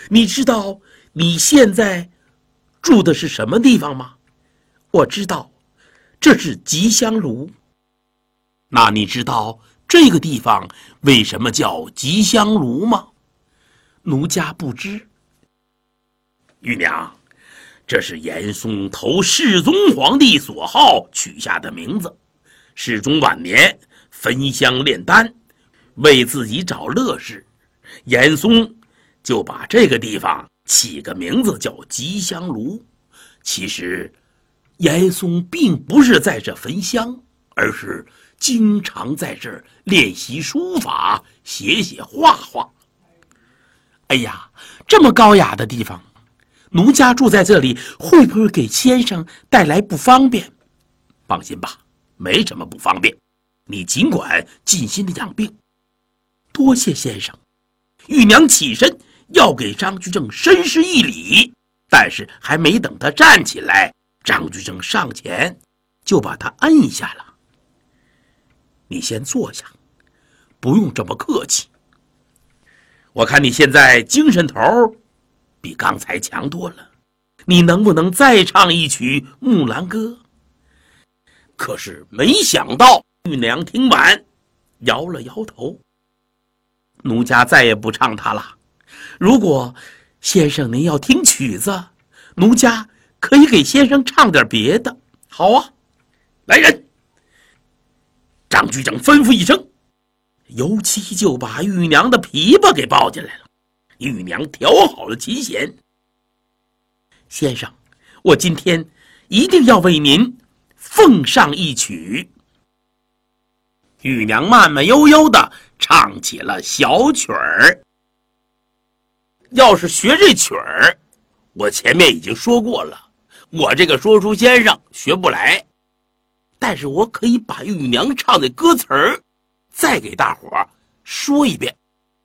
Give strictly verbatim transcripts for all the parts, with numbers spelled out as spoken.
你知道你现在住的是什么地方吗？我知道，这是吉祥炉。那你知道这个地方为什么叫吉祥炉吗？奴家不知。玉娘，这是严嵩投世宗皇帝所好取下的名字。世宗晚年焚香炼丹，为自己找乐事，严嵩就把这个地方起个名字叫吉祥炉。其实严嵩并不是在这焚香，而是经常在这儿练习书法，写写画画。哎呀，这么高雅的地方，奴家住在这里会不会给先生带来不方便？放心吧，没什么不方便，你尽管尽心的养病。多谢先生。玉娘起身要给张居正深施一礼，但是还没等他站起来，张居正上前就把他按下了。你先坐下，不用这么客气。我看你现在精神头比刚才强多了，你能不能再唱一曲《木兰歌》？可是没想到玉娘听完摇了摇头，奴家再也不唱它了。如果先生您要听曲子，奴家可以给先生唱点别的。好啊，来人！张居正吩咐一声，尤其就把玉娘的琵琶给抱进来了。玉娘调好了琴弦。先生，我今天一定要为您奉上一曲。玉娘慢慢悠悠地唱起了小曲儿。要是学这曲儿，我前面已经说过了，我这个说书先生学不来，但是我可以把玉娘唱的歌词儿再给大伙儿说一遍。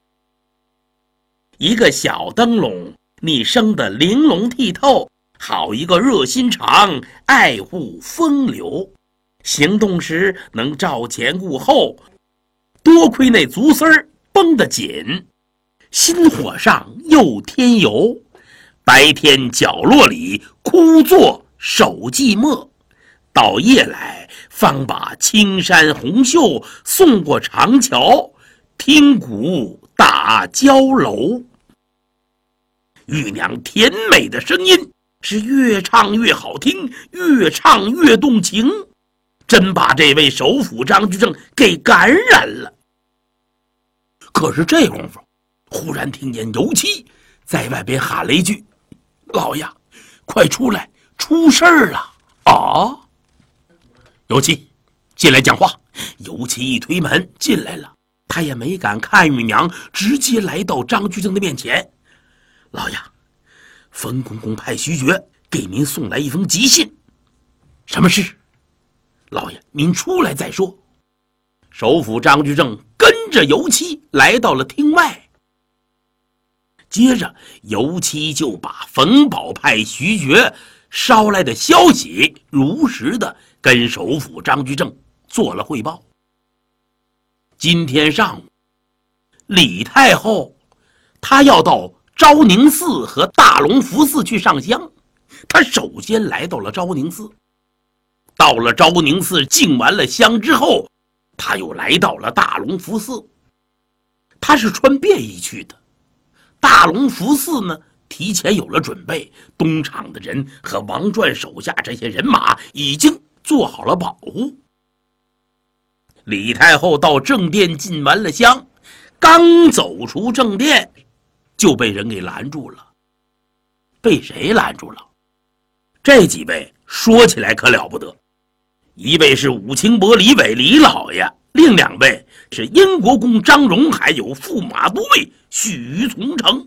一个小灯笼，你生得玲珑剔透，好一个热心肠，爱护风流，行动时能照前顾后，多亏那足丝儿绷得紧，心火上又添油，白天角落里枯坐守寂寞，到夜来方把青山红袖送过长桥，听鼓打交楼。玉娘甜美的声音是越唱越好听，越唱越动情，真把这位首辅张居正给感染了。可是这功夫，忽然听见尤七在外边喊了一句：“老爷，快出来，出事儿了！”啊！尤七，进来讲话。尤七一推门进来了，他也没敢看玉娘，直接来到张居正的面前。老爷，冯公公派徐觉给您送来一封急信。什么事？老爷，您出来再说。首辅张居正跟着尤七来到了厅外，接着尤七就把冯保派徐觉捎来的消息如实的跟首辅张居正做了汇报。今天上午，李太后她要到昭宁寺和大隆福寺去上香，他首先来到了昭宁寺，到了昭宁寺敬完了香之后，他又来到了大隆福寺。他是穿便衣去的。大隆福寺呢，提前有了准备，东厂的人和王传手下这些人马已经做好了保护。李太后到正殿进完了香，刚走出正殿，就被人给拦住了。被谁拦住了？这几位说起来可了不得，一位是武清伯李伟李老爷，另两位是殷国公张荣，还有驸马都尉许从成。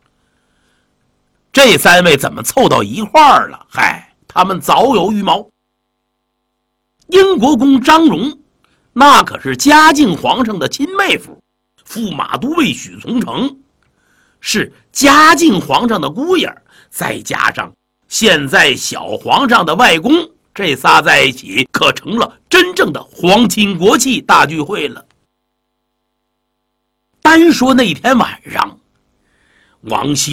这三位怎么凑到一块儿了？嗨，他们早有预谋。殷国公张荣那可是嘉靖皇上的亲妹夫，驸马都尉许从成是嘉靖皇上的姑爷，再加上现在小皇上的外公，这仨在一起可成了真正的皇亲国戚大聚会了。单说那天晚上，王熙